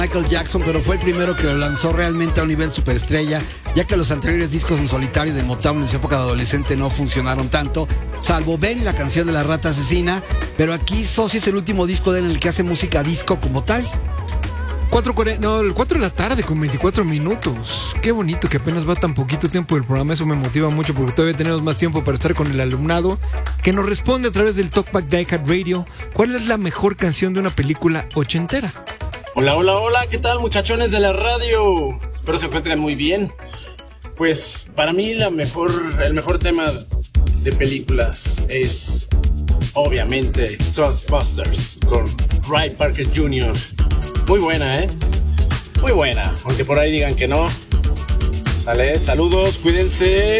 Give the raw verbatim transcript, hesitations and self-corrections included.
Michael Jackson, pero fue el primero que lo lanzó realmente a un nivel superestrella, ya que los anteriores discos en solitario de Motown en su época de adolescente no funcionaron tanto, salvo Ben, la canción de la rata asesina, pero aquí Socio es el último disco de él en el que hace música disco como tal. cuatro, no, el cuatro de la tarde con veinticuatro minutos. Qué bonito que apenas va tan poquito tiempo el programa. Eso me motiva mucho porque todavía tenemos más tiempo para estar con el alumnado que nos responde a través del Talkback de iHeart Radio. ¿Cuál es la mejor canción de una película ochentera? Hola, hola, hola. ¿Qué tal, muchachones de la radio? Espero se encuentren muy bien. Pues para mí la mejor, el mejor tema de películas es obviamente Ghostbusters con Ray Parker junior Muy buena, ¿eh? Muy buena. Aunque por ahí digan que no. Sale, saludos, cuídense.